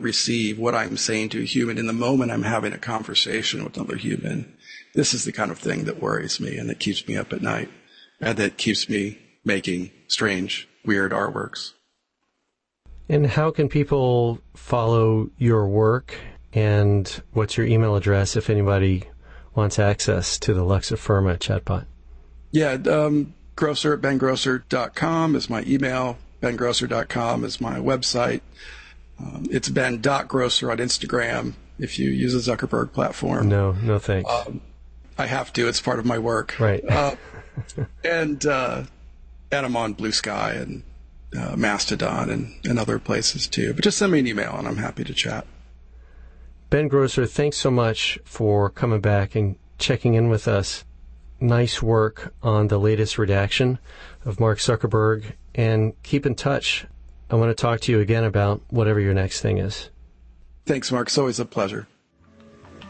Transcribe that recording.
receive what I'm saying to a human in the moment I'm having a conversation with another human, this is the kind of thing that worries me and that keeps me up at night and that keeps me making strange, weird artworks. And how can people follow your work, and what's your email address if anybody wants access to the Luxifirma chatbot? Yeah, Grosser at bengrosser.com is my email. bengrosser.com is my website. It's ben.grosser on Instagram if you use a Zuckerberg platform. No thanks. I have to. It's part of my work. Right. And I'm on Blue Sky and Mastodon and other places too. But just send me an email and I'm happy to chat. Ben Grosser, thanks so much for coming back and checking in with us. Nice work on the latest redaction of Mark Zuckerberg, and keep in touch. I want to talk to you again about whatever your next thing is. Thanks, Mark. It's always a pleasure.